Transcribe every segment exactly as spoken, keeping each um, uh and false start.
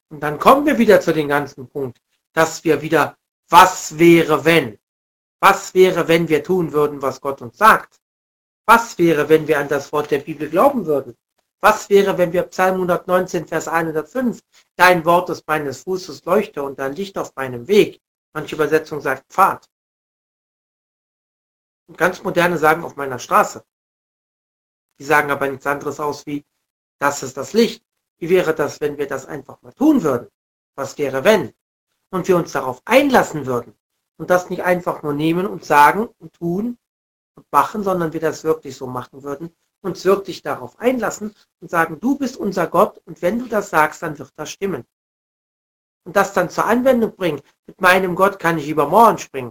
Und dann kommen wir wieder zu dem ganzen Punkt, dass wir wieder, was wäre wenn? Was wäre, wenn wir tun würden, was Gott uns sagt? Was wäre, wenn wir an das Wort der Bibel glauben würden? Was wäre, wenn wir Psalm hundertneunzehn, Vers hundertfünf, dein Wort ist meines Fußes Leuchte und dein Licht auf meinem Weg? Manche Übersetzung sagt Pfad. Und ganz moderne sagen auf meiner Straße. Die sagen aber nichts anderes aus wie, das ist das Licht. Wie wäre das, wenn wir das einfach mal tun würden? Was wäre, wenn? Und wir uns darauf einlassen würden und das nicht einfach nur nehmen und sagen und tun und machen, sondern wir das wirklich so machen würden, uns wirklich darauf einlassen und sagen, du bist unser Gott und wenn du das sagst, dann wird das stimmen. Und das dann zur Anwendung bringen. Mit meinem Gott kann ich über Mauern springen.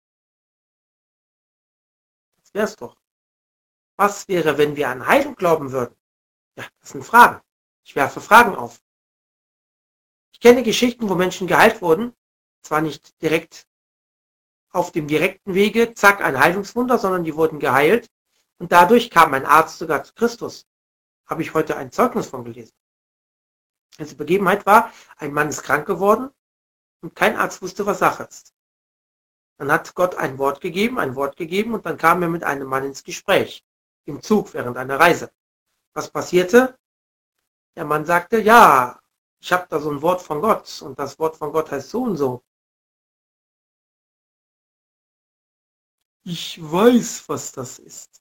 Das wär's doch. Was wäre, wenn wir an Heilung glauben würden? Ja, das sind Fragen. Ich werfe Fragen auf. Ich kenne Geschichten, wo Menschen geheilt wurden. Zwar nicht direkt auf dem direkten Wege, zack, ein Heilungswunder, sondern die wurden geheilt. Und dadurch kam ein Arzt sogar zu Christus. Habe ich heute ein Zeugnis von gelesen. Also Begebenheit war, ein Mann ist krank geworden und kein Arzt wusste, was Sache ist. Dann hat Gott ein Wort gegeben, ein Wort gegeben und dann kam er mit einem Mann ins Gespräch. Im Zug während einer Reise. Was passierte? Der Mann sagte, ja, ich habe da so ein Wort von Gott und das Wort von Gott heißt so und so. Ich weiß, was das ist.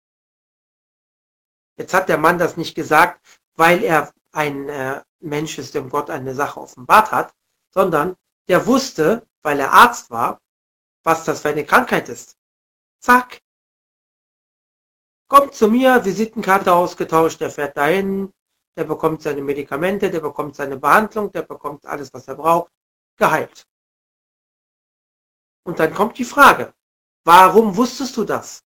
Jetzt hat der Mann das nicht gesagt, weil er ein äh, Mensch ist, dem Gott eine Sache offenbart hat, sondern der wusste, weil er Arzt war, was das für eine Krankheit ist. Zack. Kommt zu mir, Visitenkarte ausgetauscht, der fährt dahin, der bekommt seine Medikamente, der bekommt seine Behandlung, der bekommt alles, was er braucht, geheilt. Und dann kommt die Frage, warum wusstest du das?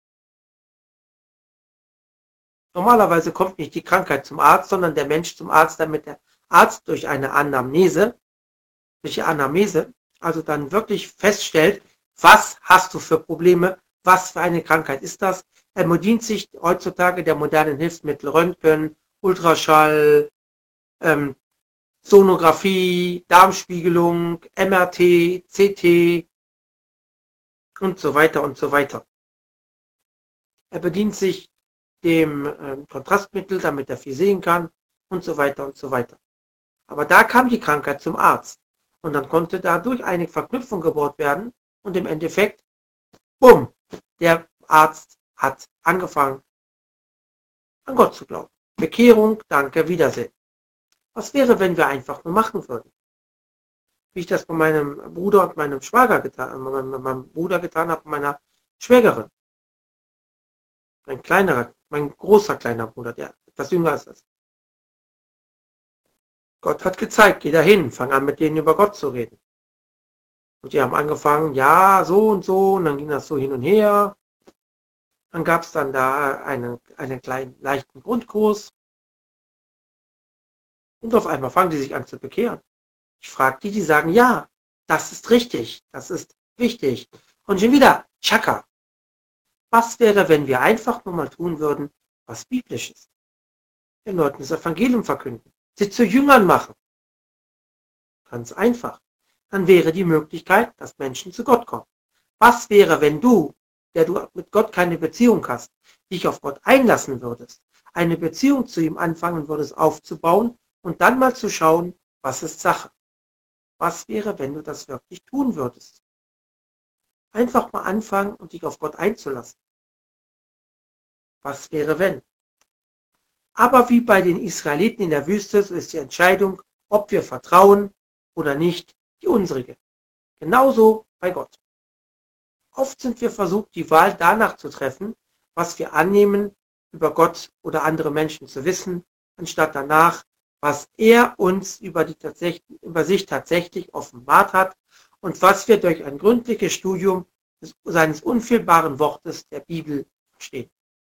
Normalerweise kommt nicht die Krankheit zum Arzt, sondern der Mensch zum Arzt, damit der Arzt durch eine Anamnese, durch die Anamnese, also dann wirklich feststellt, was hast du für Probleme, was für eine Krankheit ist das? Er bedient sich heutzutage der modernen Hilfsmittel Röntgen, Ultraschall, ähm, Sonographie, Darmspiegelung, M R T, C T und so weiter und so weiter. Er bedient sich dem äh, Kontrastmittel, damit er viel sehen kann und so weiter und so weiter. Aber da kam die Krankheit zum Arzt und dann konnte dadurch eine Verknüpfung gebaut werden und im Endeffekt, bumm, der Arzt hat angefangen, an Gott zu glauben. Bekehrung, danke, Wiedersehen. Was wäre, wenn wir einfach nur machen würden? Wie ich das bei meinem Bruder und meinem Schwager getan, bei meinem Bruder getan habe, meiner Schwägerin. Mein kleinerer, mein großer kleiner Bruder, der etwas jünger ist. Gott hat gezeigt, geh dahin, fang an mit denen über Gott zu reden. Und die haben angefangen, ja, so und so, und dann ging das so hin und her. Dann gab es dann da einen, einen kleinen, leichten Grundkurs. Und auf einmal fangen die sich an zu bekehren. Ich frage die, die sagen, ja, das ist richtig, das ist wichtig. Und schon wieder, Chaka. Was wäre, wenn wir einfach nur mal tun würden, was biblisch ist? Den Leuten das Evangelium verkünden, sie zu Jüngern machen. Ganz einfach. Dann wäre die Möglichkeit, dass Menschen zu Gott kommen. Was wäre, wenn du, der du mit Gott keine Beziehung hast, dich auf Gott einlassen würdest, eine Beziehung zu ihm anfangen würdest aufzubauen und dann mal zu schauen, was ist Sache? Was wäre, wenn du das wirklich tun würdest? Einfach mal anfangen und dich auf Gott einzulassen. Was wäre, wenn? Aber wie bei den Israeliten in der Wüste, so ist die Entscheidung, ob wir vertrauen oder nicht, die unsrige. Genauso bei Gott. Oft sind wir versucht, die Wahl danach zu treffen, was wir annehmen, über Gott oder andere Menschen zu wissen, anstatt danach, was er uns über, die tatsächlich, über sich tatsächlich offenbart hat und was wir durch ein gründliches Studium des, seines unfehlbaren Wortes der Bibel verstehen.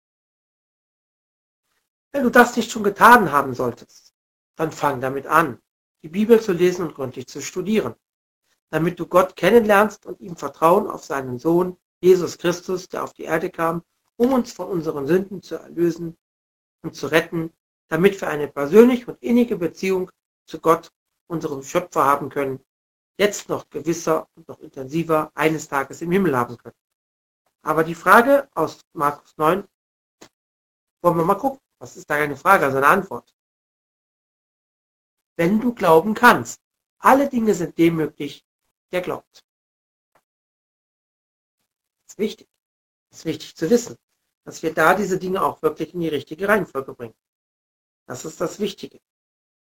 Wenn du das nicht schon getan haben solltest, dann fang damit an, die Bibel zu lesen und gründlich zu studieren, damit du Gott kennenlernst und ihm Vertrauen auf seinen Sohn, Jesus Christus, der auf die Erde kam, um uns von unseren Sünden zu erlösen und zu retten, damit wir eine persönliche und innige Beziehung zu Gott unseren Schöpfer haben können, jetzt noch gewisser und noch intensiver eines Tages im Himmel haben können. Aber die Frage aus Markus neun, wollen wir mal gucken, was ist da eine Frage, also eine Antwort. Wenn du glauben kannst, alle Dinge sind dem möglich, der glaubt. Das ist wichtig. Das ist wichtig zu wissen, dass wir da diese Dinge auch wirklich in die richtige Reihenfolge bringen. Das ist das Wichtige.